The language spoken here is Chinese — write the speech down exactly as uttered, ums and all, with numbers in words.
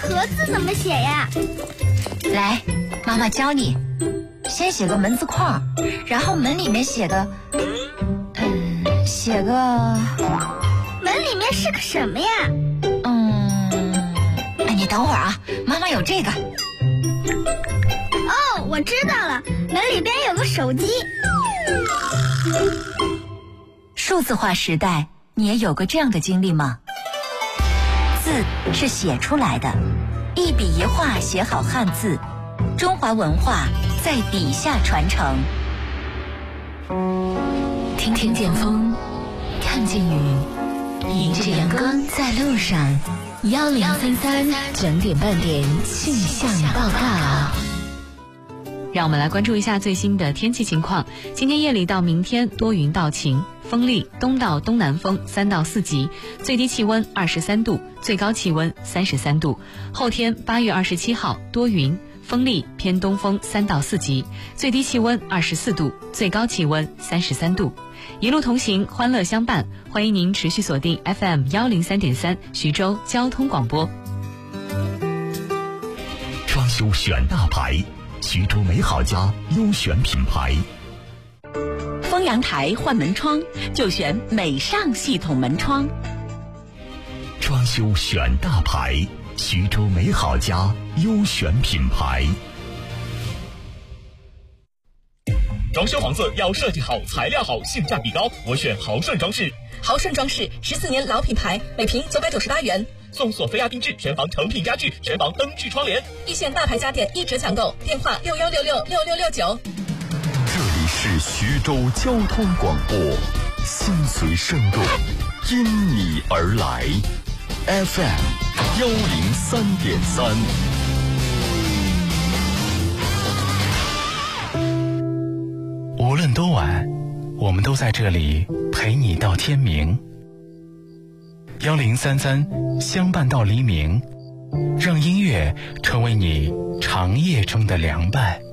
盒子怎么写呀？ 来，妈妈教你。先写个门字框，然后门里面写个，嗯，写个。 门里面是个什么呀？ 嗯，哎，你等会儿啊，妈妈有这个。 哦，我知道了，门里边有个手机。 数字化时代，你也有过这样的经历吗？字是写出来的，一笔一画写好汉字，中华文化在笔下传承。 听听见风，看见雨，迎着阳光在路上。幺零三三整点半点气象报告。 让我们来关注一下最新的天气情况。今天夜里到明天多云到晴，风力东到东南风三到四级，最低气温二十三度，最高气温三十三度。后天八月二十七号多云，风力偏东风三到四级，最低气温二十四度，最高气温三十三度。一路同行，欢乐相伴，欢迎您持续锁定 F M 幺零三点三徐州交通广播。 装修选大牌，徐州美好家优选品牌。 丰阳台换门窗就选美尚系统门窗。 装修选大牌，徐州美好家优选品牌。 装修房子要设计好，材料好，性价比高，我选豪顺装饰。 豪顺装饰十四年老品牌，每平九百九十八元， 送索菲亚定制全房成品家具，全房灯具窗帘， 一线大牌家电一折抢购，电话六幺六六六六六九。 这里是徐州交通广播，心随声动，因你而来 ，F M 幺零三点三。 无论多晚，我们都在这里陪你到天明。幺零三三相伴到黎明，让音乐成为你长夜中的凉伴。